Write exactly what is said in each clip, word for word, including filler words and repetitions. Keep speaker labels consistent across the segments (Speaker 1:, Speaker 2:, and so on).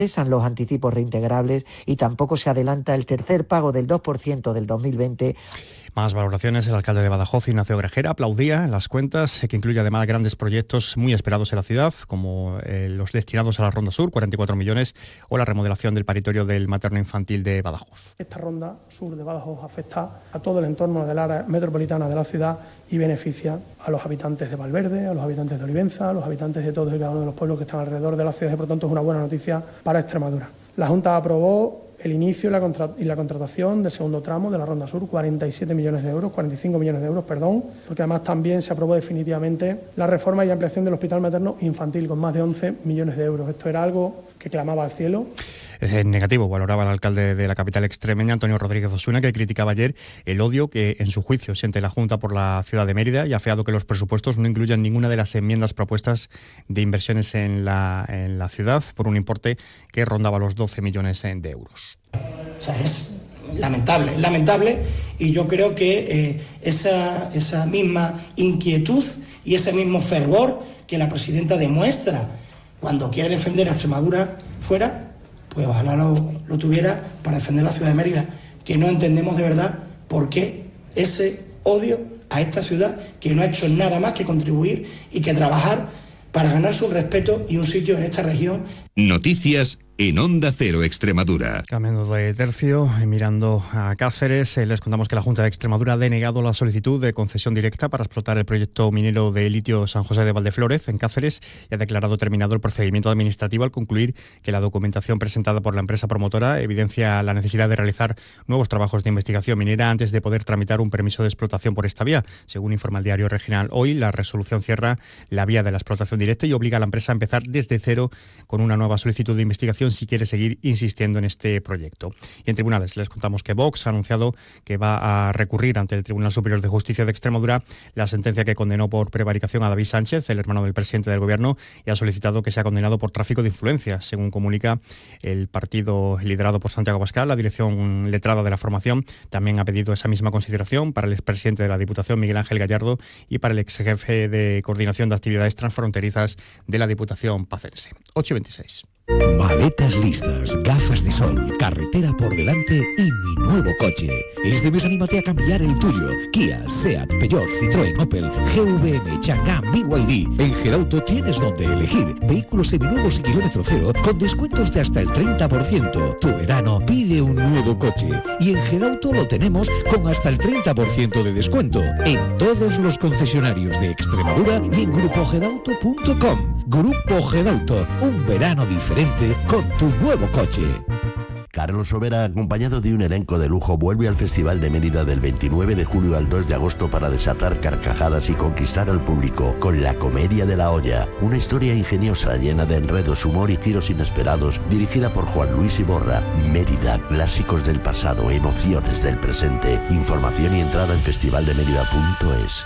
Speaker 1: cesan los anticipos reintegrables y tampoco se adelanta el tercer pago del dos por ciento del dos mil veinte.
Speaker 2: Más valoraciones. El alcalde de Badajoz, Ignacio Grajera, aplaudía las cuentas, que incluye además grandes proyectos muy esperados en la ciudad, como eh, los destinados a la Ronda Sur, cuarenta y cuatro millones, o la remodelación del paritorio del materno-infantil de Badajoz.
Speaker 3: Esta Ronda Sur de Badajoz afecta a todo el entorno del área metropolitana de la ciudad y beneficia a los habitantes de Valverde, a los habitantes de Olivenza, a los habitantes de todos y cada uno de los pueblos que están alrededor de la ciudad, y por tanto es una buena noticia para Extremadura. La Junta aprobó el inicio y la, contra- y la contratación del segundo tramo de la Ronda Sur, cuarenta y siete millones de euros, cuarenta y cinco millones de euros, perdón, porque además también se aprobó definitivamente la reforma y ampliación del Hospital Materno Infantil con más de once millones de euros. Esto era algo que clamaba al cielo.
Speaker 2: En negativo valoraba el alcalde de la capital extremeña, Antonio Rodríguez Osuna, que criticaba ayer el odio que en su juicio siente la Junta por la ciudad de Mérida y ha afeado que los presupuestos no incluyan ninguna de las enmiendas propuestas de inversiones en la, en la ciudad por un importe que rondaba los doce millones de euros.
Speaker 4: O sea, es lamentable, es lamentable y yo creo que eh, esa, esa misma inquietud y ese mismo fervor que la presidenta demuestra cuando quiere defender a Extremadura fuera, pues ojalá lo, lo tuviera para defender la ciudad de Mérida, que no entendemos de verdad por qué ese odio a esta ciudad que no ha hecho nada más que contribuir y que trabajar para ganarse un respeto y un sitio en esta región.
Speaker 5: Noticias en Onda Cero Extremadura.
Speaker 2: Cambiando de tercio, mirando a Cáceres, eh, les contamos que la Junta de Extremadura ha denegado la solicitud de concesión directa para explotar el proyecto minero de litio San José de Valdeflórez en Cáceres y ha declarado terminado el procedimiento administrativo al concluir que la documentación presentada por la empresa promotora evidencia la necesidad de realizar nuevos trabajos de investigación minera antes de poder tramitar un permiso de explotación por esta vía. Según informa el diario regional Hoy, la resolución cierra la vía de la explotación directa y obliga a la empresa a empezar desde cero con una nueva solicitud de investigación si quiere seguir insistiendo en este proyecto. Y en tribunales les contamos que Vox ha anunciado que va a recurrir ante el Tribunal Superior de Justicia de Extremadura la sentencia que condenó por prevaricación a David Sánchez, el hermano del presidente del Gobierno, y ha solicitado que sea condenado por tráfico de influencias. Según comunica el partido liderado por Santiago Abascal, la dirección letrada de la formación también ha pedido esa misma consideración para el expresidente de la Diputación, Miguel Ángel Gallardo, y para el exjefe de Coordinación de Actividades Transfronterizas de la Diputación pacense. ocho y veintiséis.
Speaker 6: Maletas listas, gafas de sol, carretera por delante y mi nuevo coche. Este mes anímate a cambiar el tuyo. Kia, Seat, Peugeot, Citroën, Opel, G V M, Chang'an, B Y D. En Gerauto tienes donde elegir. Vehículos seminuevos y kilómetro cero con descuentos de hasta el treinta por ciento. Tu verano pide un nuevo coche. Y en Gerauto lo tenemos con hasta el treinta por ciento de descuento. En todos los concesionarios de Extremadura y en grupo gerauto punto com. Grupo Gerauto, un verano diferente con tu nuevo coche.
Speaker 7: Carlos Sobera, acompañado de un elenco de lujo, vuelve al Festival de Mérida del veintinueve de julio al dos de agosto para desatar carcajadas y conquistar al público con La Comedia de la Olla, una historia ingeniosa llena de enredos, humor y giros inesperados, dirigida por Juan Luis Iborra. Mérida, clásicos del pasado, emociones del presente. Información y entrada en festival de mérida punto es.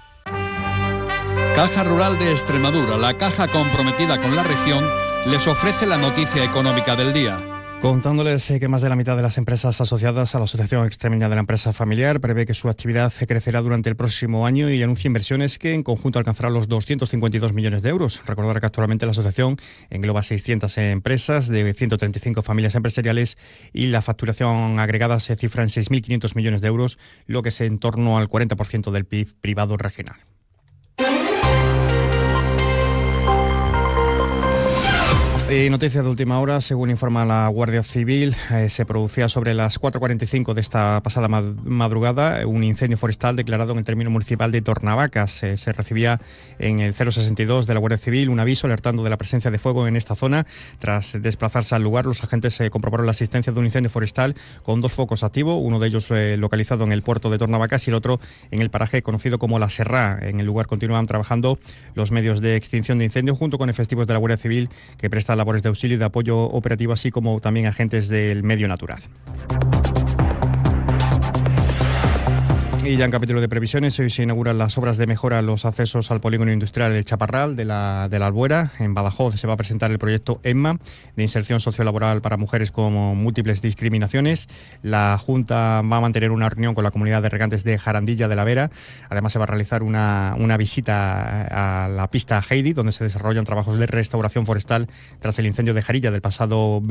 Speaker 8: Caja Rural de Extremadura, la caja comprometida con la región, les ofrece la noticia económica del día.
Speaker 2: Contándoles que más de la mitad de las empresas asociadas a la Asociación Extremeña de la Empresa Familiar prevé que su actividad crecerá durante el próximo año y anuncia inversiones que en conjunto alcanzarán los doscientos cincuenta y dos millones de euros. Recordar que actualmente la asociación engloba seiscientas empresas de ciento treinta y cinco familias empresariales y la facturación agregada se cifra en seis mil quinientos millones de euros, lo que es en torno al cuarenta por ciento del P I B privado regional. Y noticias de última hora, según informa la Guardia Civil, eh, se producía sobre las cuatro cuarenta y cinco de esta pasada madrugada un incendio forestal declarado en el término municipal de Tornavacas. Eh, se recibía en el cero sesenta y dos de la Guardia Civil un aviso alertando de la presencia de fuego en esta zona. Tras desplazarse al lugar, los agentes eh, comprobaron la existencia de un incendio forestal con dos focos activos, uno de ellos eh, localizado en el puerto de Tornavacas y el otro en el paraje conocido como La Serrá. En el lugar continúan trabajando los medios de extinción de incendio junto con efectivos de la Guardia Civil que prestan labores de auxilio y de apoyo operativo, así como también agentes del medio natural. Y ya en capítulo de previsiones, hoy se inauguran las obras de mejora en los accesos al polígono industrial El Chaparral de la, de la Albuera. En Badajoz se va a presentar el proyecto EMMA, de inserción sociolaboral para mujeres con múltiples discriminaciones. La Junta va a mantener una reunión con la comunidad de regantes de Jarandilla de la Vera. Además se va a realizar una, una visita a la pista Heidi, donde se desarrollan trabajos de restauración forestal tras el incendio de Jarilla del pasado